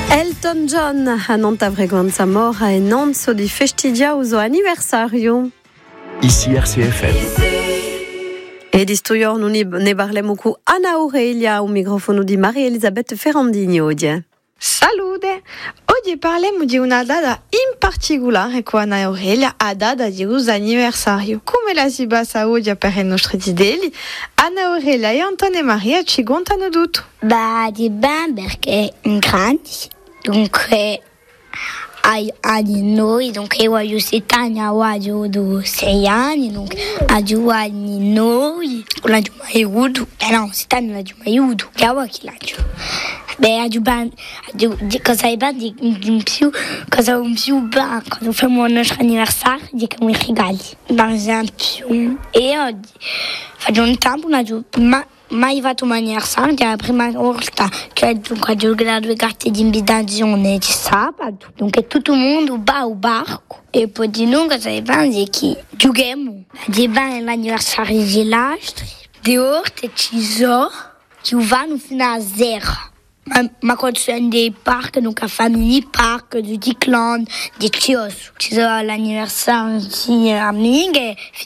Elton John a Nanta frequenza mora e non so di festigia uso anniversario. Ici RCFM. E di studio non ne parliamo con Anna Aurelia, un microfono di Maria Elisabeth Ferrandini oggi. Salute! Oggi parliamo di una data in particolare con Anna Aurelia, a data di uso anniversario. Come la si passa oggi per i nostri dideli, Anna Aurelia e Antonio e Maria ci contano tutto. Di ben perché in grandi, dunque a di noi, dunque io ho 7 anni, ho 6 anni, dunque a 2 anni noi, non ho mai avuto, no, 7 anni non ho mai avuto, che ho chi l'ho. Cosa è bello in più, cosa un più bello quando facciamo il nostro anniversario, di come i regali. Per esempio, e oggi faccio un tempo, mai fatto un anniversario, è la prima volta che dunque, ho giocato 2 carte di invitazione di sabato, dunque tutto il mondo va al barco. E poi di noi cosa è bello è che giochiamo, di bene l'anniversario degli altri, di orte ci sono, che vanno fino a 0. Ma quando sono dei parchi, donc a Family Park, du Dickland, di Chios. Ci sono l'anniversario di amiche,